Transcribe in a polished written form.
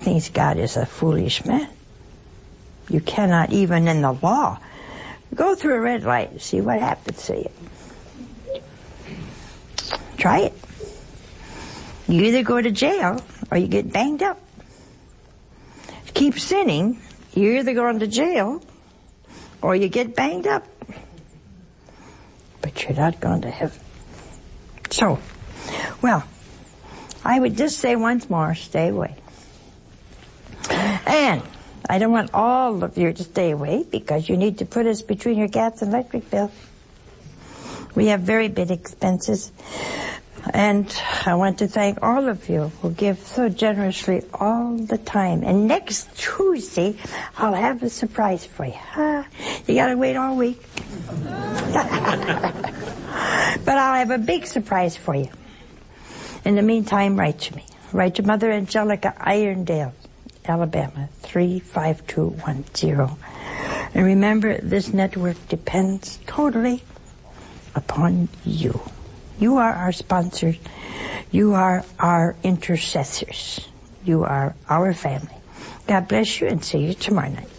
thinks God is a foolish man. You cannot, even in the law, go through a red light and see what happens to you. Try it. You either go to jail or you get banged up. Keep sinning, you're either going to jail or you get banged up. But you're not going to heaven. So, well, I would just say once more, stay away. And I don't want all of you to stay away because you need to put us between your gas and electric bill. We have very big expenses. And I want to thank all of you who give so generously all the time. And next Tuesday, I'll have a surprise for you. You gotta wait all week. But I'll have a big surprise for you. In the meantime, write to me. Write to Mother Angelica, Irondale, Alabama, 35210. And remember, this network depends totally upon you. You are our sponsors. You are our intercessors. You are our family. God bless you and see you tomorrow night.